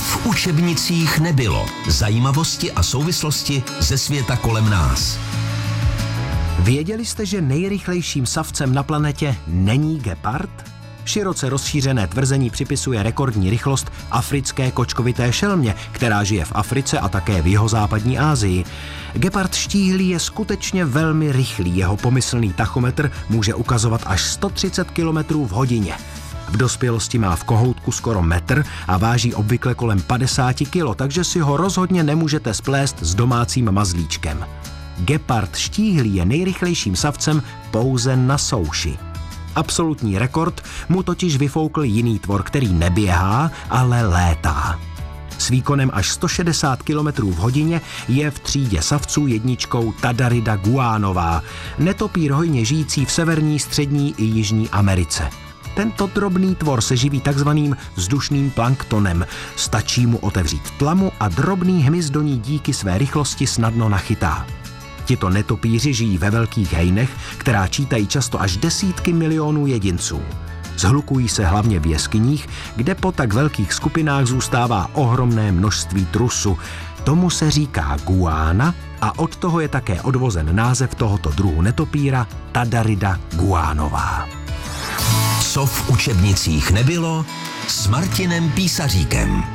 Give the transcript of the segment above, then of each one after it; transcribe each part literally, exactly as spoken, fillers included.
v učebnicích nebylo. Zajímavosti a souvislosti ze světa kolem nás. Věděli jste, že nejrychlejším savcem na planetě není gepard? Široce rozšířené tvrzení připisuje rekordní rychlost africké kočkovité šelmě, která žije v Africe a také v jihozápadní Asii. Gepard štíhlý je skutečně velmi rychlý, jeho pomyslný tachometr může ukazovat až sto třicet kilometrů v hodině. V dospělosti má v kohoutku skoro metr a váží obvykle kolem padesát kilo, takže si ho rozhodně nemůžete splést s domácím mazlíčkem. Gepard štíhlý je nejrychlejším savcem pouze na souši. Absolutní rekord mu totiž vyfoukl jiný tvor, který neběhá, ale létá. S výkonem až sto šedesát kilometrů v hodině je v třídě savců jedničkou Tadarida guanová, netopýr hojně žijící v severní, střední i jižní Americe. Tento drobný tvor se živí takzvaným vzdušným planktonem. Stačí mu otevřít tlamu a drobný hmyz do ní díky své rychlosti snadno nachytá. Tito netopýři žijí ve velkých hejnech, která čítají často až desítky milionů jedinců. Zhlukují se hlavně v jeskyních, kde po tak velkých skupinách zůstává ohromné množství trusu. Tomu se říká guána a od toho je také odvozen název tohoto druhu netopýra Tadarida guanová. Co v učebnicích nebylo s Martinem Písaříkem.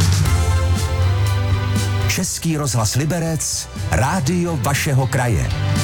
Český rozhlas Liberec, rádio vašeho kraje.